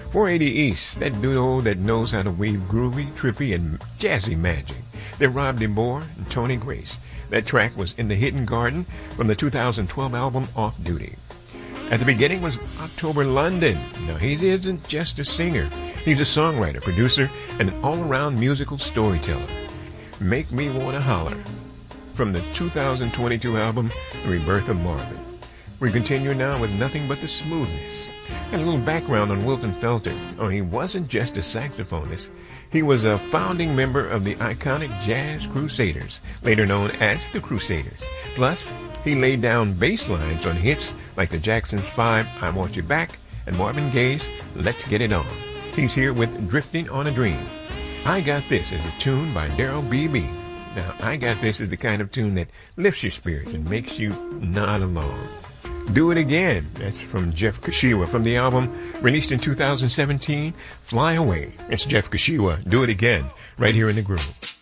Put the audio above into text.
480 East, that duo that knows how to weave groovy, trippy, and jazzy magic. They're Rob DeBoer and Tony Grace. That track was In the Hidden Garden from the 2012 album Off Duty. At the beginning was October London. Now, he isn't just a singer. He's a songwriter, producer, and an all-around musical storyteller. Make Me Wanna Holler from the 2022 album The Rebirth of Marvin. We continue now with Nothing But the Smoothness. And a little background on Wilton Felton. Oh, he wasn't just a saxophonist. He was a founding member of the iconic Jazz Crusaders, later known as the Crusaders. Plus, he laid down bass lines on hits like the Jacksons 5, I Want You Back, and Marvin Gaye's Let's Get It On. He's here with Drifting on a Dream. I Got This is a tune by Daryl B.B. Now, I Got This is the kind of tune that lifts your spirits and makes you nod along. Do It Again, that's from Jeff Kashiwa from the album released in 2017, Fly Away. It's Jeff Kashiwa, Do It Again, right here in the groove.